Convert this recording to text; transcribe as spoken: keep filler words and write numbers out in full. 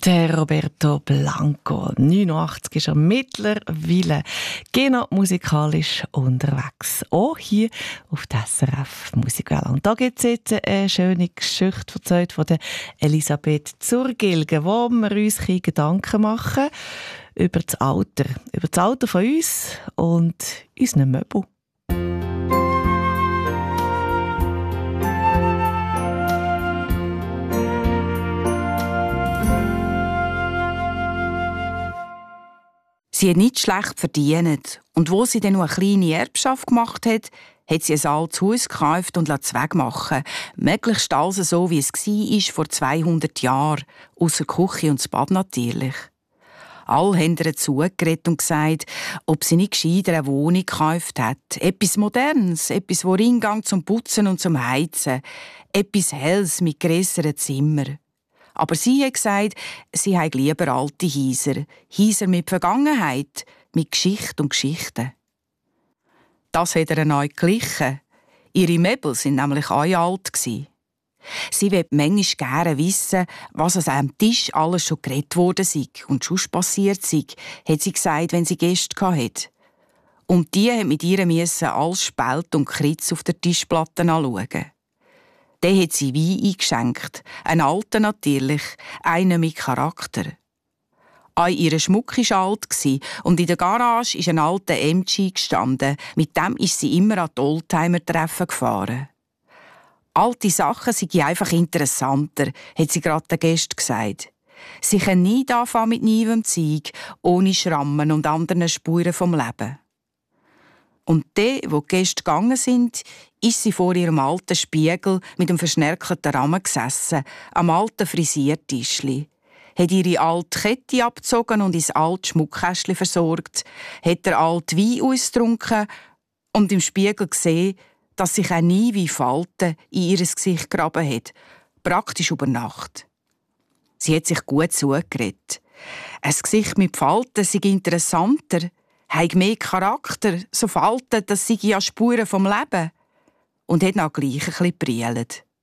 Der Roberto Blanco. neunundachtzig ist er mittlerweile genau musikalisch unterwegs. Auch hier auf der S R F Musikwelle. Und da gibt es jetzt eine schöne Geschichte erzählt von der Elisabeth Zurgilge, wo wir uns ein Gedanken machen über das Alter. Über das Alter von uns und unseren Möbeln. Sie hat nicht schlecht verdient. Und wo sie dann noch eine kleine Erbschaft gemacht hat, hat sie ein altes Haus gekauft und es wegmachen. Möglichst alles so, wie es war vor zweihundert Jahren. Ausser Küche und das Bad natürlich. Alle haben ihr zugeredet und gesagt, ob sie nicht gescheiter eine Wohnung gekauft hat. Etwas Modernes, etwas, wo Reingang zum Putzen und zum Heizen. Etwas Helles mit grösseren Zimmern. Aber sie hat gesagt, sie habe lieber alte Häuser. Häuser mit Vergangenheit, mit Geschichte und Geschichten. Das hat ihr neu geglichen. Ihre Möbel waren nämlich auch alt. Sie will manchmal gerne wissen, was an einem Tisch alles schon geredet worden sei und schon passiert sei, hat sie gesagt, wenn sie Gäste hatte. Und die hat mit ihr alles Spalt und Kritz auf der Tischplatte anschauen. Dann hat sie Wein eingeschenkt. Einen alten natürlich, einen mit Charakter. Auch ihr Schmuck war alt und in der Garage ist ein alter M G gestanden. Mit dem ist sie immer an die Oldtimer-Treffen gefahren. Alte Sachen seien einfach interessanter, hat sie gerade den Gästen gesagt. Sie können nie anfangen mit neuem Zeug, ohne Schrammen und anderen Spuren vom Leben. Und dann, wo die Gäste gegangen sind, ist sie vor ihrem alten Spiegel mit dem verschnörkelten Rahmen gesessen, am alten Frisiertischli, hat ihre alte Kette abgezogen und ins alte Schmuckkästchen versorgt, hat der alte Wein ausgetrunken und im Spiegel gesehen, dass sich auch nie wie Falten in ihr Gesicht gegraben hat, praktisch über Nacht. Sie hat sich gut zugeredet. Ein Gesicht mit Falten sei interessanter, hat mehr Charakter, so Falten, das sei ja Spuren vom Leben. Und hat noch gleich ein bisschen gebrüllt.